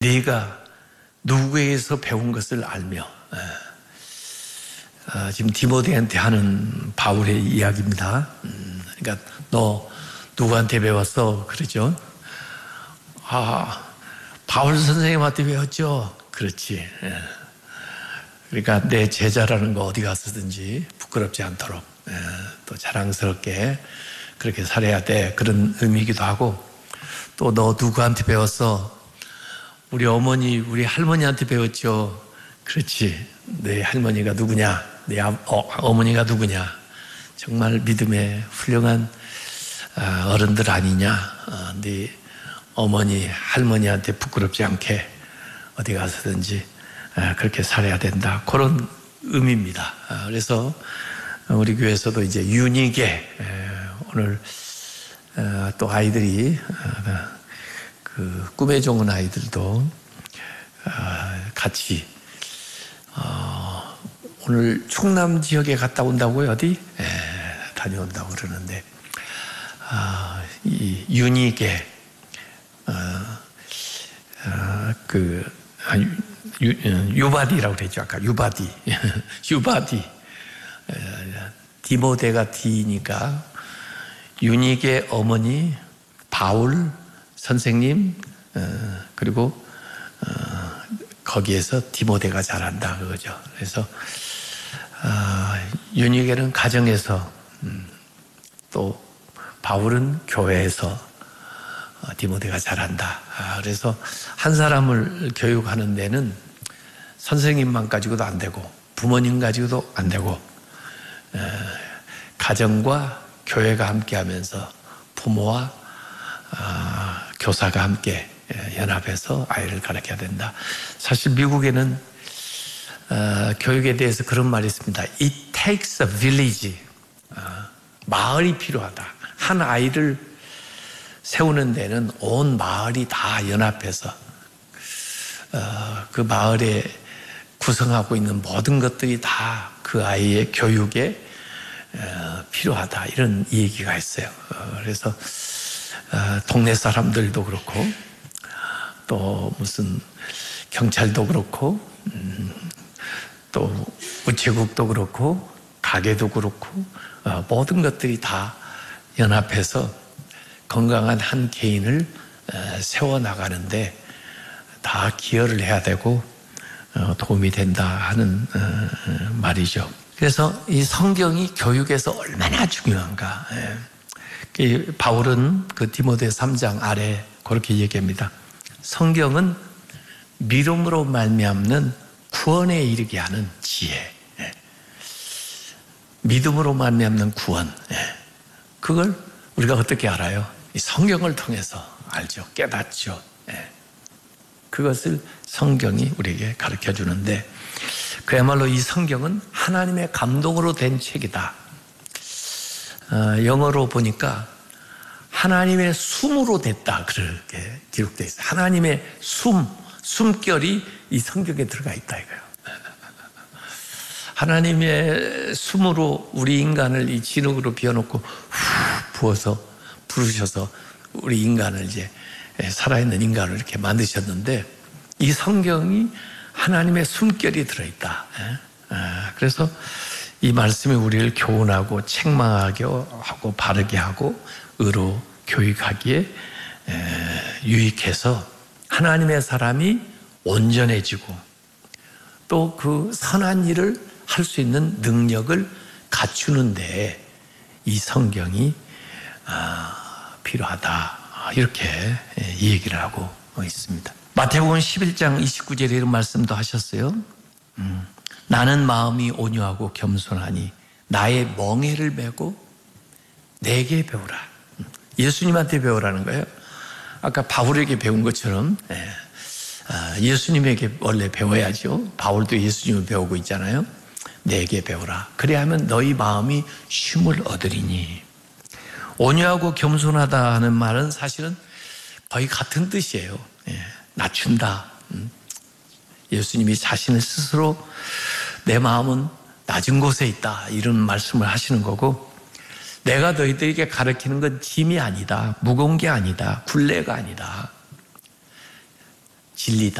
네가 누구에게서 배운 것을 알며, 지금 디모데한테 하는 바울의 이야기입니다. 그러니까 너 누구한테 배웠어? 그러죠. 바울 선생님한테 배웠죠. 그렇지. 그러니까 내 제자라는 거 어디 가서든지 부끄럽지 않도록 또 자랑스럽게 그렇게 살아야 돼. 그런 의미이기도 하고, 또 너 누구한테 배웠어? 우리 어머니, 우리 할머니한테 배웠죠. 그렇지. 내 할머니가 누구냐? 내 어머니가 누구냐? 정말 믿음의 훌륭한 어른들 아니냐? 네 어머니, 할머니한테 부끄럽지 않게 어디 가서든지 그렇게 살아야 된다. 그런 의미입니다. 그래서 우리 교회에서도 이제 유니게, 오늘 또 아이들이 그 꿈에 좋은 아이들도 같이 오늘 충남 지역에 갔다 온다고요? 어디? 다녀온다고 그러는데, 이 유니게 유바디라고 그랬죠. 아까 유바디. 디모데가 D니까 유니게 어머니 바울 선생님, 그리고 거기에서 디모데가 자란다 그거죠. 그래서 유니게는 가정에서, 또 바울은 교회에서 디모데가 자란다. 그래서 한 사람을 교육하는 데는 선생님만 가지고도 안 되고 부모님 가지고도 안 되고, 가정과 교회가 함께하면서 부모와 교사가 함께 연합해서 아이를 가르쳐야 된다. 사실 미국에는 교육에 대해서 그런 말이 있습니다. It takes a village. 마을이 필요하다. 한 아이를 세우는 데는 온 마을이 다 연합해서 그 마을에 구성하고 있는 모든 것들이 다 그 아이의 교육에 필요하다. 이런 얘기가 있어요. 그래서 동네 사람들도 그렇고, 또 무슨 경찰도 그렇고, 또 우체국도 그렇고, 가게도 그렇고, 모든 것들이 다 연합해서 건강한 한 개인을 세워나가는데 다 기여를 해야 되고 도움이 된다 하는 말이죠. 그래서 이 성경이 교육에서 얼마나 중요한가. 바울은 그 디모데 3장 아래 그렇게 얘기합니다. 성경은 믿음으로 말미암는 구원에 이르게 하는 지혜. 믿음으로 말미암는 구원. 그걸 우리가 어떻게 알아요? 이 성경을 통해서 알죠. 깨닫죠. 그것을 성경이 우리에게 가르쳐 주는데, 그야말로 이 성경은 하나님의 감동으로 된 책이다. 영어로 보니까 하나님의 숨으로 됐다. 그렇게 기록되어 있어요. 하나님의 숨결이 이 성경에 들어가 있다 이거예요. 하나님의 숨으로 우리 인간을 이 진흙으로 비워놓고 후 부어서 부르셔서 우리 인간을 이제 살아있는 인간을 이렇게 만드셨는데, 이 성경이 하나님의 숨결이 들어있다. 그래서 이 말씀이 우리를 교훈하고 책망하게 하고 바르게 하고 의로 교육하기에 유익해서 하나님의 사람이 온전해지고 또 그 선한 일을 할 수 있는 능력을 갖추는데 이 성경이 필요하다. 이렇게 얘기를 하고 있습니다. 마태복음 11장 29절에 이런 말씀도 하셨어요. 나는 마음이 온유하고 겸손하니 나의 멍에를 메고 내게 배우라. 예수님한테 배우라는 거예요. 아까 바울에게 배운 것처럼 예수님에게 원래 배워야죠. 바울도 예수님을 배우고 있잖아요. 내게 배우라. 그래야 하면 너희 마음이 쉼을 얻으리니. 온유하고 겸손하다 하는 말은 사실은 거의 같은 뜻이에요. 낮춘다. 예수님이 자신을 스스로 내 마음은 낮은 곳에 있다 이런 말씀을 하시는 거고, 내가 너희들에게 가르치는 건 짐이 아니다, 무거운 게 아니다, 굴레가 아니다, 진리다.